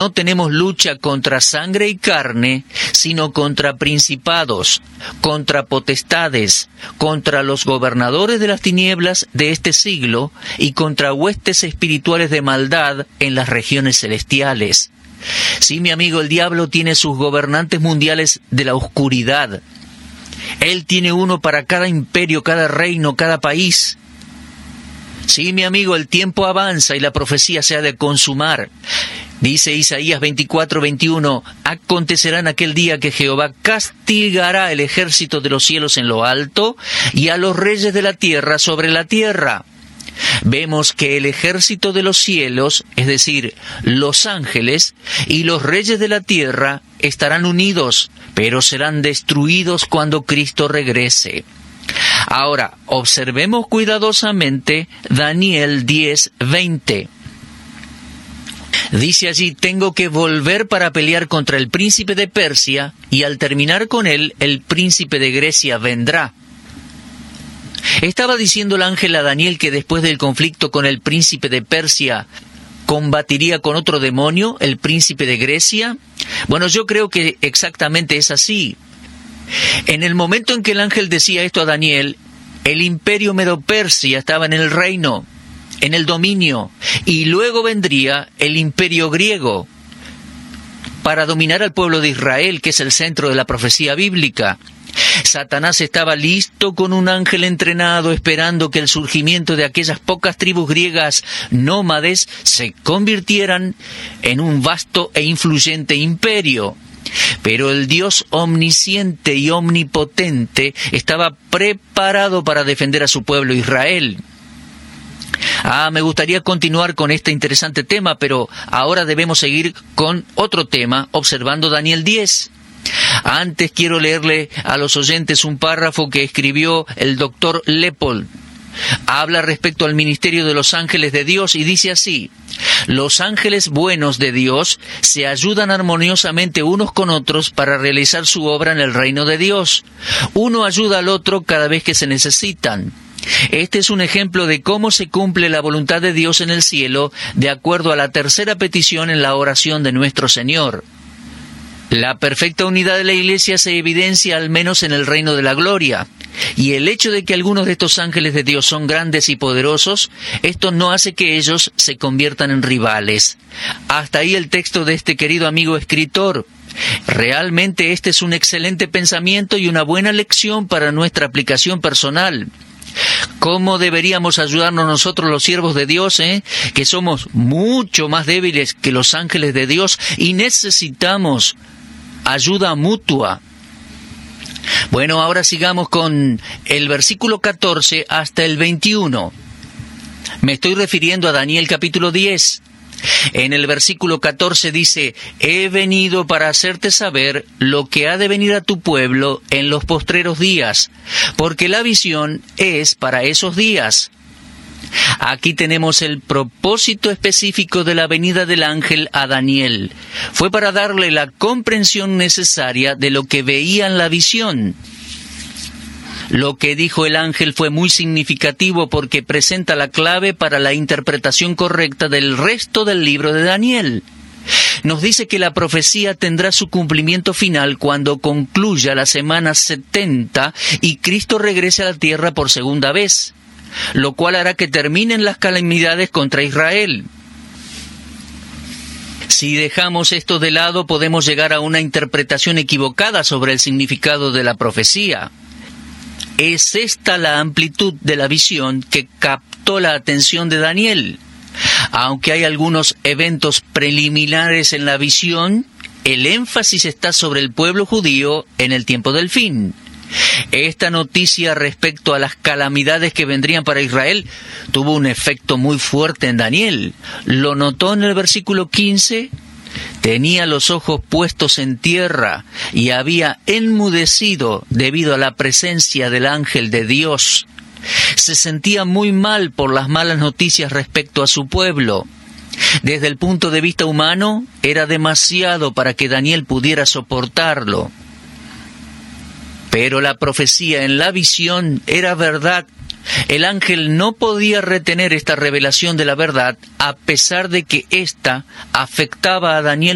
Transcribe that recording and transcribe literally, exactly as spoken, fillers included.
no tenemos lucha contra sangre y carne, sino contra principados, contra potestades, contra los gobernadores de las tinieblas de este siglo y contra huestes espirituales de maldad en las regiones celestiales. Sí, mi amigo, el diablo tiene sus gobernantes mundiales de la oscuridad. Él tiene uno para cada imperio, cada reino, cada país. Sí, mi amigo, el tiempo avanza y la profecía se ha de consumar. Dice Isaías veinticuatro, veintiuno, acontecerá en aquel día que Jehová castigará el ejército de los cielos en lo alto y a los reyes de la tierra sobre la tierra. Vemos que el ejército de los cielos, es decir, los ángeles, y los reyes de la tierra estarán unidos, pero serán destruidos cuando Cristo regrese. Ahora, observemos cuidadosamente Daniel diez, veinte. Dice allí, tengo que volver para pelear contra el príncipe de Persia, y al terminar con él, el príncipe de Grecia vendrá. Estaba diciendo el ángel a Daniel que después del conflicto con el príncipe de Persia, ¿combatiría con otro demonio, el príncipe de Grecia? Bueno, yo creo que exactamente es así. En el momento en que el ángel decía esto a Daniel, el imperio medo-persia estaba en el reino, en el dominio, y luego vendría el imperio griego para dominar al pueblo de Israel, que es el centro de la profecía bíblica. Satanás estaba listo con un ángel entrenado, esperando que el surgimiento de aquellas pocas tribus griegas nómades se convirtieran en un vasto e influyente imperio. Pero el Dios omnisciente y omnipotente estaba preparado para defender a su pueblo Israel. Ah, me gustaría continuar con este interesante tema, pero ahora debemos seguir con otro tema, observando Daniel diez. Antes quiero leerle a los oyentes un párrafo que escribió el doctor Leppold. Habla respecto al ministerio de los ángeles de Dios y dice así: los ángeles buenos de Dios se ayudan armoniosamente unos con otros para realizar su obra en el reino de Dios. Uno ayuda al otro cada vez que se necesitan. Este es un ejemplo de cómo se cumple la voluntad de Dios en el cielo, de acuerdo a la tercera petición en la oración de nuestro Señor. La perfecta unidad de la Iglesia se evidencia al menos en el reino de la gloria, y el hecho de que algunos de estos ángeles de Dios son grandes y poderosos, esto no hace que ellos se conviertan en rivales. Hasta ahí el texto de este querido amigo escritor. Realmente este es un excelente pensamiento y una buena lección para nuestra aplicación personal. ¿Cómo deberíamos ayudarnos nosotros los siervos de Dios, eh? que somos mucho más débiles que los ángeles de Dios y necesitamos ayuda mutua? Bueno, ahora sigamos con el versículo catorce hasta el veintiuno. Me estoy refiriendo a Daniel capítulo diez. En el versículo catorce dice: he venido para hacerte saber lo que ha de venir a tu pueblo en los postreros días, porque la visión es para esos días. Aquí tenemos el propósito específico de la venida del ángel a Daniel. Fue para darle la comprensión necesaria de lo que veía en la visión. Lo que dijo el ángel fue muy significativo porque presenta la clave para la interpretación correcta del resto del libro de Daniel. Nos dice que la profecía tendrá su cumplimiento final cuando concluya la semana setenta y Cristo regrese a la tierra por segunda vez, lo cual hará que terminen las calamidades contra Israel. Si dejamos esto de lado, podemos llegar a una interpretación equivocada sobre el significado de la profecía. Es esta la amplitud de la visión que captó la atención de Daniel. Aunque hay algunos eventos preliminares en la visión, el énfasis está sobre el pueblo judío en el tiempo del fin. Esta noticia respecto a las calamidades que vendrían para Israel tuvo un efecto muy fuerte en Daniel. Lo notó en el versículo quince. Tenía los ojos puestos en tierra y había enmudecido debido a la presencia del ángel de Dios. Se sentía muy mal por las malas noticias respecto a su pueblo. Desde el punto de vista humano, era demasiado para que Daniel pudiera soportarlo. Pero la profecía en la visión era verdad. El ángel no podía retener esta revelación de la verdad, a pesar de que ésta afectaba a Daniel